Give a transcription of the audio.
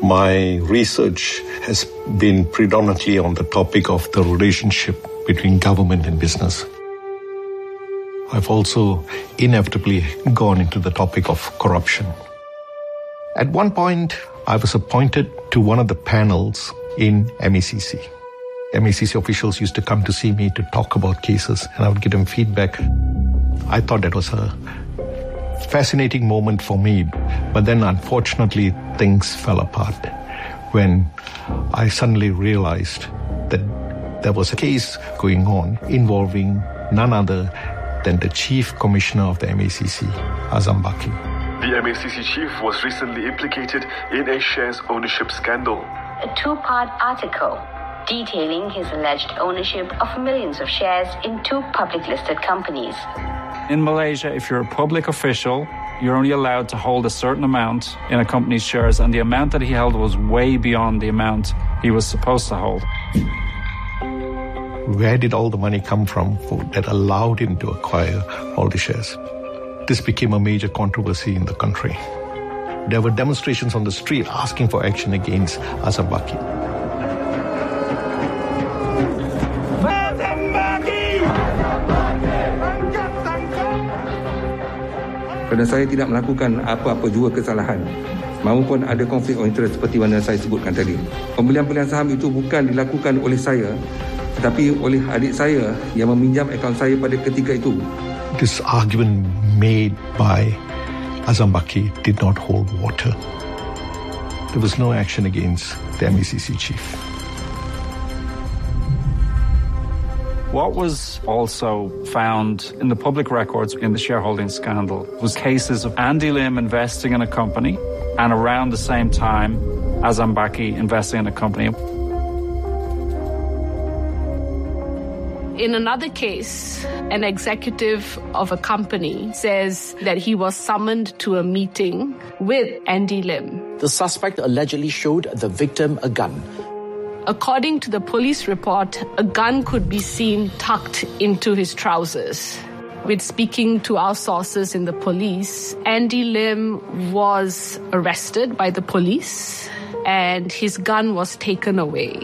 My research has been predominantly on the topic of the relationship between government and business. I've also inevitably gone into the topic of corruption. At one point, I was appointed to one of the panels in MECC. MECC officials used to come to see me to talk about cases, and I would give them feedback. I thought that was a fascinating moment for me, but then unfortunately things fell apart when I suddenly realized that there was a case going on involving none other than the Chief Commissioner of the MACC, Azam Baki. The MACC chief was recently implicated in a shares ownership scandal. A two-part article detailing his alleged ownership of millions of shares in two public listed companies. In Malaysia, if you're a public official, you're only allowed to hold a certain amount in a company's shares, and the amount that he held was way beyond the amount he was supposed to hold. Where did all the money come from that allowed him to acquire all the shares? This became a major controversy in the country. There were demonstrations on the street asking for action against Azam Baki. Kerana saya tidak melakukan apa-apa jua kesalahan maupun ada konflik of interest seperti mana saya sebutkan tadi. Pembelian saham itu bukan dilakukan oleh saya, tetapi oleh adik saya yang meminjam akaun saya pada ketika itu. This argument made by Azam Baki did not hold water. There was no action against the MECC chief. What was also found in the public records in the shareholding scandal was cases of Andy Lim investing in a company and around the same time Azam Baki investing in a company. In another case, an executive of a company says that he was summoned to a meeting with Andy Lim. The suspect allegedly showed the victim a gun. According to the police report, a gun could be seen tucked into his trousers. With speaking to our sources in the police, Andy Lim was arrested by the police and his gun was taken away.